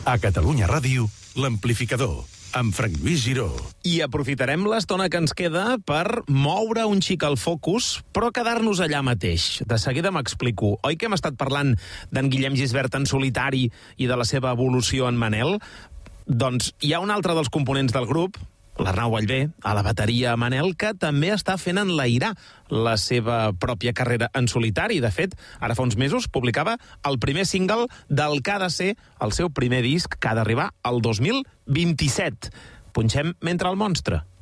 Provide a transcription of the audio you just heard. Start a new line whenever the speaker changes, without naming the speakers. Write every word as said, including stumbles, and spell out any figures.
A Catalunya Ràdio, l'amplificador, amb Frank Lluís Giró.
I aprofitarem l'estona que ens queda per moure un xic el focus, però quedar-nos allà mateix. De seguida m'explico. Oi que hem estat parlant d'en Guillem Gisbert en solitari i de la seva evolució en Manel? Doncs hi ha un altre dels components del grup, l'Arnau Ballbé, a la bateria Manel, que també està fent enlairar la seva pròpia carrera en solitari. De fet, ara fa uns mesos publicava el primer single del que ha de ser el seu primer disc, que ha d'arribar al dos mil vint-i-set. Punxem Mentre el monstre.